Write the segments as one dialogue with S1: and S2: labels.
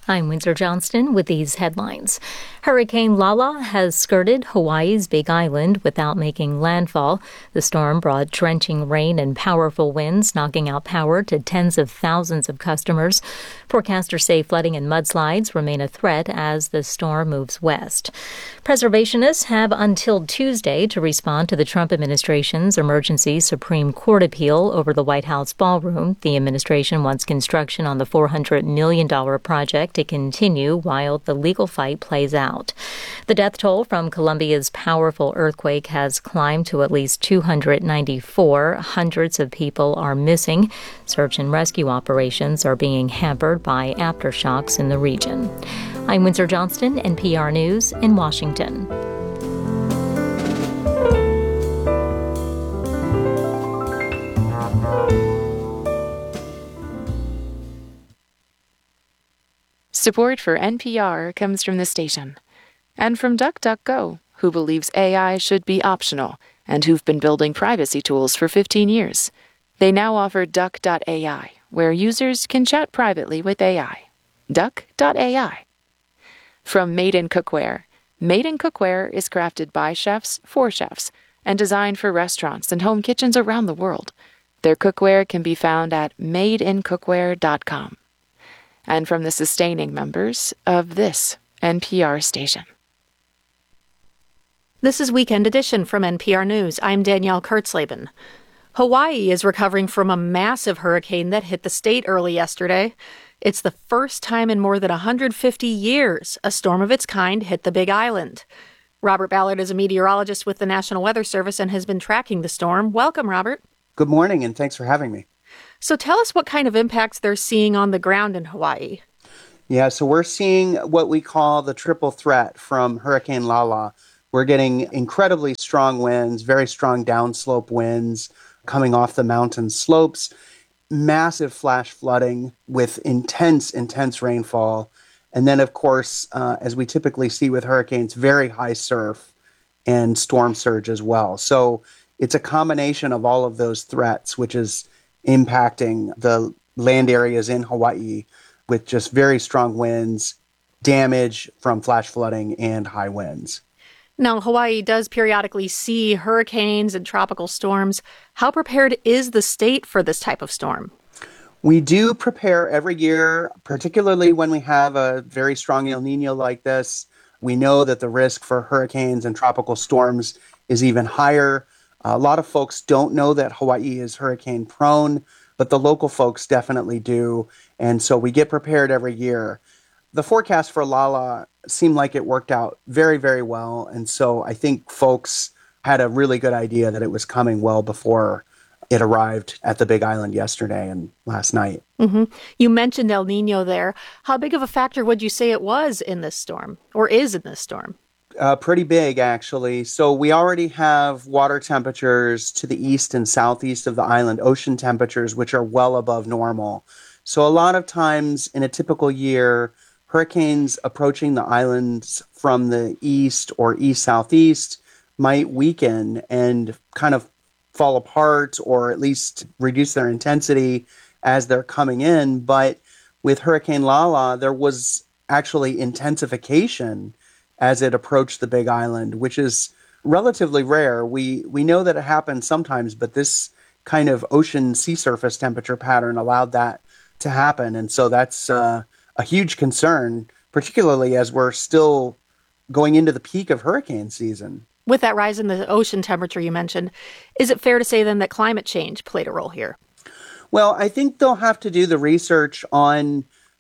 S1: I'm Windsor Johnston with these headlines. Hurricane Lala has skirted Hawaii's Big Island without making landfall. The storm brought drenching rain and powerful winds, knocking out power to tens of thousands of customers. Forecasters say flooding and mudslides remain a threat as the storm moves west. Preservationists have until Tuesday to respond to the Trump administration's emergency Supreme Court appeal over the White House ballroom. The administration wants construction on the $400 million project to continue while the legal fight plays out. The death toll from Colombia's powerful earthquake has climbed to at least 294. Hundreds of people are missing. Search and rescue operations are being hampered by aftershocks in the region. I'm Windsor Johnston, NPR News in Washington.
S2: Support for NPR comes from the station and from DuckDuckGo, who believes AI should be optional and who've been building privacy tools for 15 years. They now offer Duck.ai, where users can chat privately with AI. Duck.ai. From Made in Cookware. Made in Cookware is crafted by chefs for chefs and designed for restaurants and home kitchens around the world. Their cookware can be found at madeincookware.com. And from the sustaining members of this NPR station.
S3: This is Weekend Edition from NPR News. I'm Danielle Kurtzleben. Hawaii is recovering from a massive hurricane that hit the state early yesterday. It's the first time in more than 150 years a storm of its kind hit the Big Island. Robert Ballard is a meteorologist with the National Weather Service and has been tracking the storm. Welcome, Robert.
S4: Good morning, and thanks for having me.
S3: So tell us what kind of impacts they're seeing on the ground in Hawaii.
S4: Yeah, so we're seeing what we call the triple threat from Hurricane Lala. We're getting incredibly strong winds, very strong downslope winds coming off the mountain slopes, massive flash flooding with intense rainfall. And then, of course, as we typically see with hurricanes, very high surf and storm surge as well. So it's a combination of all of those threats, which is impacting the land areas in Hawaii with just very strong winds, damage from flash flooding, and high winds.
S3: Now, Hawaii does periodically see hurricanes and tropical storms. How prepared is the state for this type of storm?
S4: We do prepare every year, particularly when we have a very strong El Niño like this. We know that the risk for hurricanes and tropical storms is even higher. A lot of folks don't know that Hawaii is hurricane prone, but the local folks definitely do. And so we get prepared every year. The forecast for Lala seemed like it worked out very, very well. And so I think folks had a really good idea that it was coming well before it arrived at the Big Island yesterday and last night.
S3: Mm-hmm. You mentioned El Niño there. How big of a factor would you say it was in this storm, or is in this storm?
S4: Pretty big, actually. So we already have water temperatures to the east and southeast of the island, ocean temperatures, which are well above normal. So a lot of times in a typical year, hurricanes approaching the islands from the east or east-southeast might weaken and kind of fall apart or at least reduce their intensity as they're coming in. But with Hurricane Lala, there was actually intensification as it approached the Big Island, which is relatively rare. We know that it happens sometimes, but this kind of ocean sea surface temperature pattern allowed that to happen. And so that's a huge concern, particularly as we're still going into the peak of hurricane season.
S3: With that rise in the ocean temperature you mentioned, is it fair to say then that climate change played a role here?
S4: Well, I think they'll have to do the research on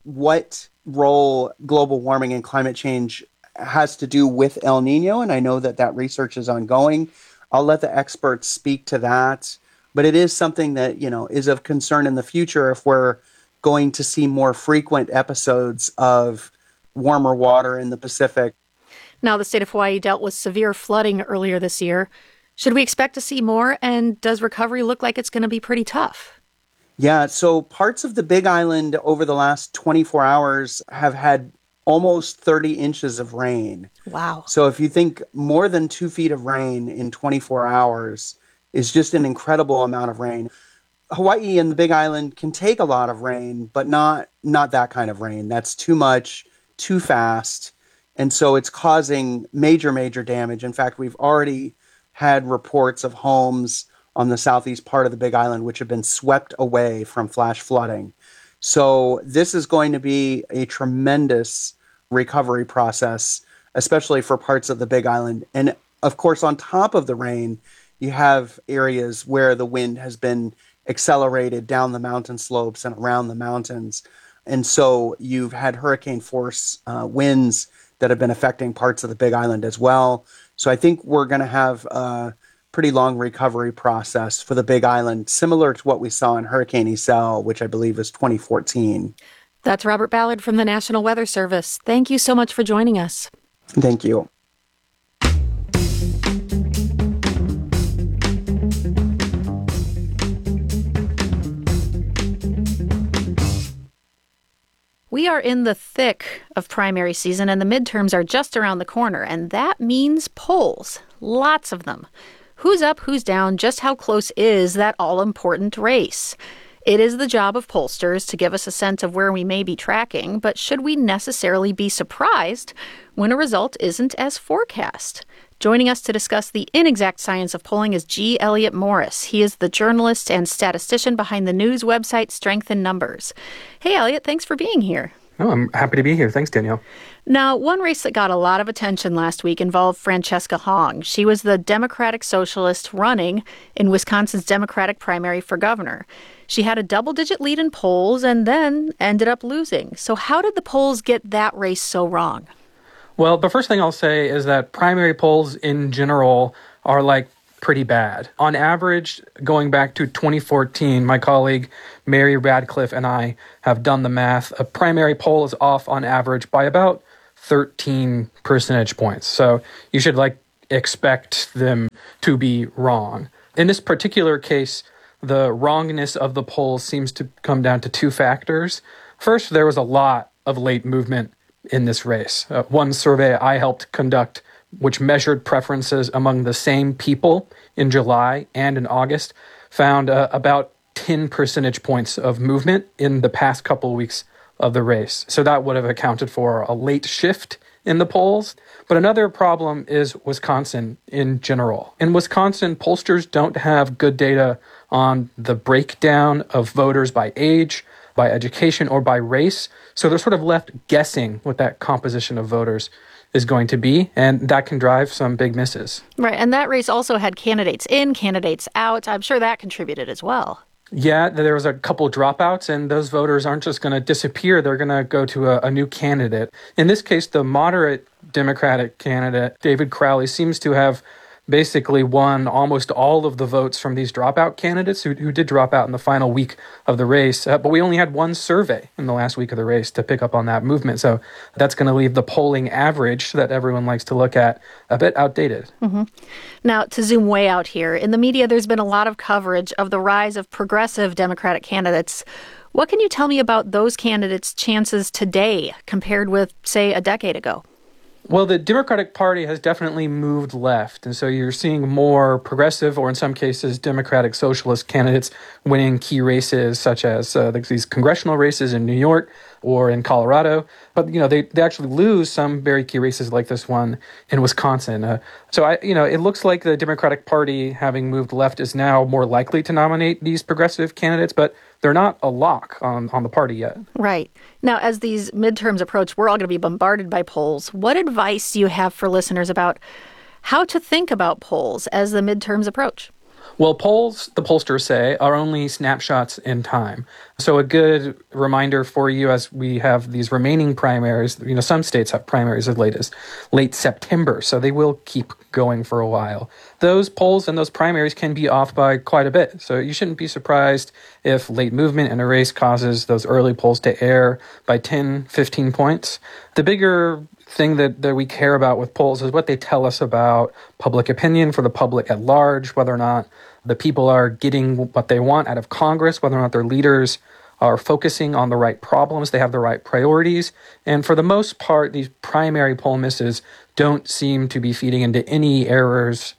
S4: what role global warming and climate change has to do with El Niño, and I know that that research is ongoing. I'll let the experts speak to that, but it is something that, is of concern in the future if we're going to see more frequent episodes of warmer water in the Pacific.
S3: Now, the state of Hawaii dealt with severe flooding earlier this year. Should we expect to see more, and does recovery look like it's going to be pretty tough?
S4: Yeah, so parts of the Big Island over the last 24 hours have had almost 30 inches of rain.
S3: Wow.
S4: So if you think more than 2 feet of rain in 24 hours is just an incredible amount of rain. Hawaii and the Big Island can take a lot of rain, but not that kind of rain. That's too much, too fast. And so it's causing major damage. In fact, we've already had reports of homes on the southeast part of the Big Island which have been swept away from flash flooding. So this is going to be a tremendous recovery process, especially for parts of the Big Island. And of course, on top of the rain, you have areas where the wind has been accelerated down the mountain slopes and around the mountains. And so you've had hurricane force winds that have been affecting parts of the Big Island as well. So I think we're going to have a pretty long recovery process for the Big Island, similar to what we saw in Hurricane Iselle, which I believe was 2014.
S3: That's Robert Ballard from the National Weather Service. Thank you so much for joining us.
S4: Thank you.
S3: We are in the thick of primary season, and the midterms are just around the corner, and that means polls. Lots of them. Who's up, who's down, just how close is that all-important race? It is the job of pollsters to give us a sense of where we may be tracking, but should we necessarily be surprised when a result isn't as forecast? Joining us to discuss the inexact science of polling is G. Elliott Morris. He is the journalist and statistician behind the news website Strength in Numbers. Hey, Elliott, thanks for being here.
S5: Oh, I'm happy to be here. Thanks, Danielle.
S3: Now, one race that got a lot of attention last week involved Francesca Hong. She was the Democratic Socialist running in Wisconsin's Democratic primary for governor. She had a double-digit lead in polls and then ended up losing. So how did the polls get that race so wrong?
S5: Well, the first thing I'll say is that primary polls in general are pretty bad. On average, going back to 2014, my colleague Mary Radcliffe and I have done the math. A primary poll is off on average by about 13 percentage points. So you should expect them to be wrong. In this particular case, the wrongness of the polls seems to come down to two factors. First, there was a lot of late movement in this race. One survey I helped conduct, which measured preferences among the same people in July and in August, found about 10 percentage points of movement in the past couple of weeks of the race. So that would have accounted for a late shift in the polls. But another problem is Wisconsin in general. In Wisconsin, pollsters don't have good data on the breakdown of voters by age, by education, or by race. So they're sort of left guessing what that composition of voters is going to be, and that can drive some big misses.
S3: Right, and that race also had candidates in, candidates out. I'm sure that contributed as well.
S5: Yeah, there was a couple dropouts, and those voters aren't just going to disappear. They're going to go to a new candidate. In this case, the moderate Democratic candidate, David Crowley, seems to have basically won almost all of the votes from these dropout candidates who did drop out in the final week of the race. But we only had one survey in the last week of the race to pick up on that movement. So that's going to leave the polling average that everyone likes to look at a bit outdated.
S3: Mm-hmm. Now, to zoom way out here, in the media, there's been a lot of coverage of the rise of progressive Democratic candidates. What can you tell me about those candidates' chances today compared with, say, a decade ago?
S5: Well, the Democratic Party has definitely moved left, and so you're seeing more progressive, or in some cases, Democratic Socialist candidates winning key races, such as these congressional races in New York or in Colorado. But, they actually lose some very key races like this one in Wisconsin. So it looks like the Democratic Party, having moved left, is now more likely to nominate these progressive candidates, but they're not a lock on the party yet.
S3: Right. Now, as these midterms approach, we're all going to be bombarded by polls. What advice do you have for listeners about how to think about polls as the midterms approach?
S5: Well, polls, the pollsters say, are only snapshots in time. So a good reminder for you as we have these remaining primaries, some states have primaries as late as late September, so they will keep going for a while. Those polls and those primaries can be off by quite a bit. So you shouldn't be surprised if late movement in a race causes those early polls to err by 10, 15 points. The bigger thing that we care about with polls is what they tell us about public opinion for the public at large, whether or not the people are getting what they want out of Congress, whether or not their leaders are focusing on the right problems, they have the right priorities. And for the most part, these primary poll misses don't seem to be feeding into any errors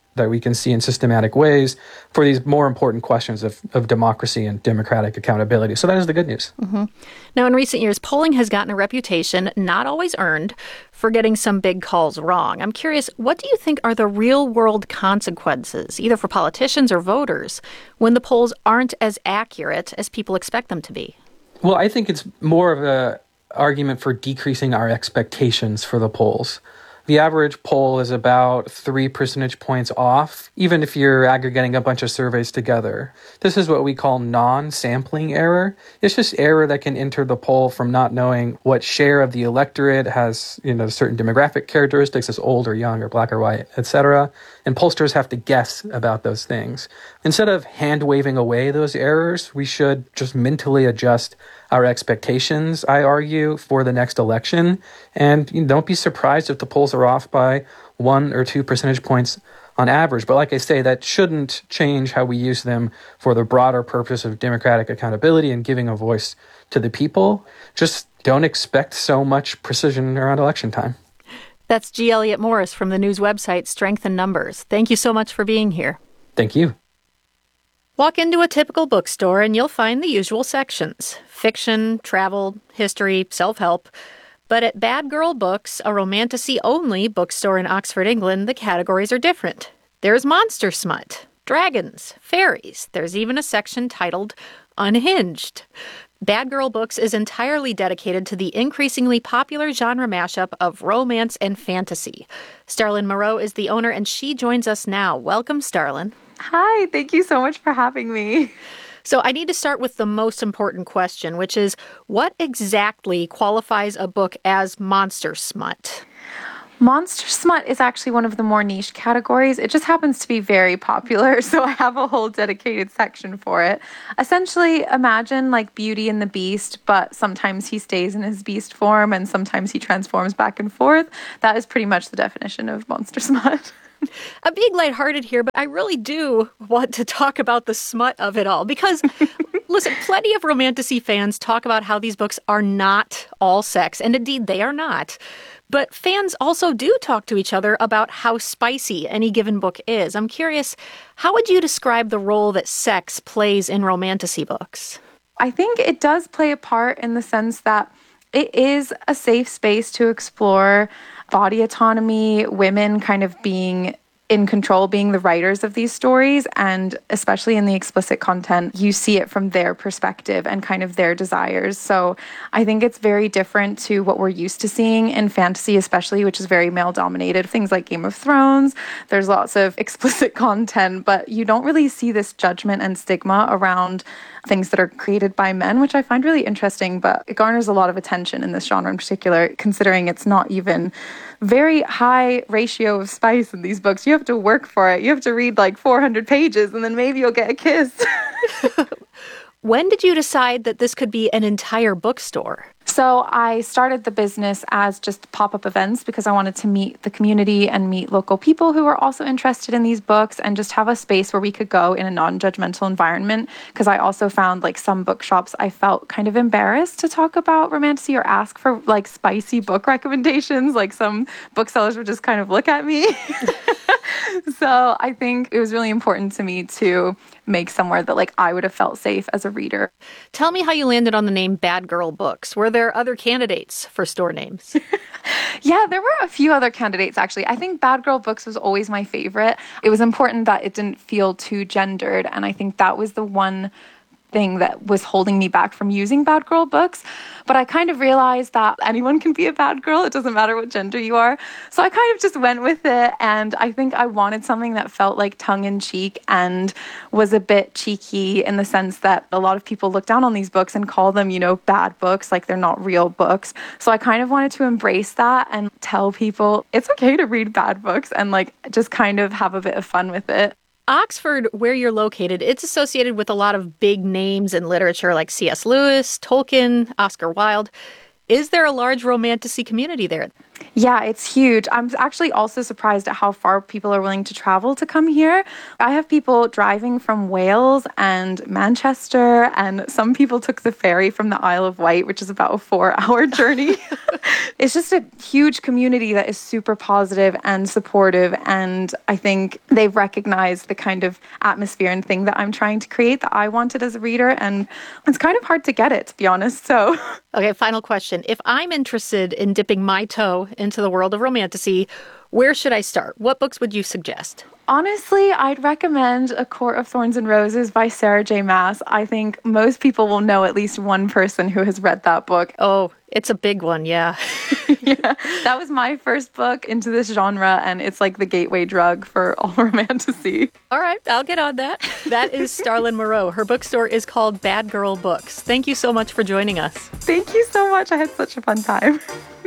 S5: that we can see in systematic ways for these more important questions of democracy and democratic accountability. So that is the good news.
S3: Mm-hmm. Now, in recent years, polling has gotten a reputation, not always earned, for getting some big calls wrong. I'm curious, what do you think are the real-world consequences, either for politicians or voters, when the polls aren't as accurate as people expect them to be?
S5: Well, I think it's more of an argument for decreasing our expectations for the polls. The average poll is about 3 percentage points off, even if you're aggregating a bunch of surveys together. This is what we call non-sampling error. It's just error that can enter the poll from not knowing what share of the electorate has, certain demographic characteristics, is old or young or black or white, etc. And pollsters have to guess about those things. Instead of hand-waving away those errors, we should just mentally adjust our expectations, I argue, for the next election. And don't be surprised if the polls are off by 1 or 2 percentage points on average. But like I say, that shouldn't change how we use them for the broader purpose of democratic accountability and giving a voice to the people. Just don't expect so much precision around election time.
S3: That's G. Elliott Morris from the news website Strength in Numbers. Thank you so much for being here.
S5: Thank you.
S3: Walk into a typical bookstore and you'll find the usual sections: fiction, travel, history, self-help. But at Bad Girl Books, a romantasy-only bookstore in Oxford, England, the categories are different. There's monster smut, dragons, fairies. There's even a section titled Unhinged. Bad Girl Books is entirely dedicated to the increasingly popular genre mashup of romance and fantasy. Starlyn Moreau is the owner, and she joins us now. Welcome, Starlyn.
S6: Hi, thank you so much for having me.
S3: So I need to start with the most important question, which is, what exactly qualifies a book as monster smut?
S6: Monster smut is actually one of the more niche categories. It just happens to be very popular, so I have a whole dedicated section for it. Essentially, imagine like Beauty and the Beast, but sometimes he stays in his beast form and sometimes he transforms back and forth. That is pretty much the definition of monster smut.
S3: I'm being lighthearted here, but I really do want to talk about the smut of it all because, listen, plenty of romantasy fans talk about how these books are not all sex, and indeed they are not. But fans also do talk to each other about how spicy any given book is. I'm curious, how would you describe the role that sex plays in romantasy books?
S6: I think it does play a part in the sense that it is a safe space to explore body autonomy, women kind of being in control, being the writers of these stories, and especially in the explicit content, you see it from their perspective and kind of their desires. So I think it's very different to what we're used to seeing in fantasy, especially, which is very male-dominated. Things like Game of Thrones, there's lots of explicit content, but you don't really see this judgment and stigma around things that are created by men, which I find really interesting, but it garners a lot of attention in this genre in particular, considering it's not even very high ratio of spice in these books. You have to work for it. You have to read like 400 pages and then maybe you'll get a kiss.
S3: When did you decide that this could be an entire bookstore?
S6: So I started the business as just pop-up events because I wanted to meet the community and meet local people who were also interested in these books and just have a space where we could go in a non-judgmental environment. Because I also found like some bookshops, I felt kind of embarrassed to talk about romantasy or ask for like spicy book recommendations. Like some booksellers would just kind of look at me. So I think it was really important to me to make somewhere that like I would have felt safe as a reader.
S3: Tell me how you landed on the name Bad Girl Books. Were there other candidates for store names?
S6: Yeah, there were a few other candidates, actually. I think Bad Girl Books was always my favorite. It was important that it didn't feel too gendered, and I think that was the one thing that was holding me back from using Bad Girl Books. But I kind of realized that anyone can be a bad girl. It doesn't matter what gender you are. So I kind of just went with it. And I think I wanted something that felt like tongue-in-cheek and was a bit cheeky in the sense that a lot of people look down on these books and call them, bad books, like they're not real books. So I kind of wanted to embrace that and tell people it's okay to read bad books and like just kind of have a bit of fun with it.
S3: Oxford, where you're located, it's associated with a lot of big names in literature like C.S. Lewis, Tolkien, Oscar Wilde. Is there a large romantasy community there?
S6: Yeah, it's huge. I'm actually also surprised at how far people are willing to travel to come here. I have people driving from Wales and Manchester, and some people took the ferry from the Isle of Wight, which is about a 4-hour journey. It's just a huge community that is super positive and supportive, and I think they've recognized the kind of atmosphere and thing that I'm trying to create that I wanted as a reader, and it's kind of hard to get it, to be honest. So,
S3: okay, final question. If I'm interested in dipping my toe into the world of romantasy, where should I start? What books would you suggest?
S6: Honestly, I'd recommend A Court of Thorns and Roses by Sarah J. Maas. I think most people will know at least one person who has read that book.
S3: Oh, it's a big one, yeah.
S6: Yeah, that was my first book into this genre, and it's like the gateway drug for all romantasy.
S3: All right, I'll get on that. That is Starlyn Moreau. Her bookstore is called Bad Girl Books. Thank you so much for joining us.
S6: Thank you so much. I had such a fun time.